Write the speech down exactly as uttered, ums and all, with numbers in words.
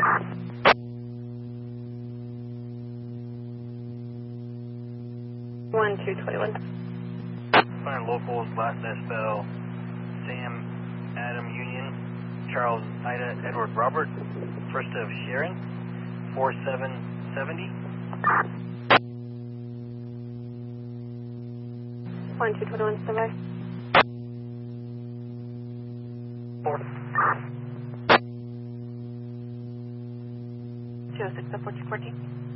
one two twenty-one. Fire locals, last S spell, Sam, Adam Union, Charles, Ida, Edward, Robert, first of Sharon, four seven seventy. one two twenty-one, stand by. Four. two oh six, fourteen fourteen.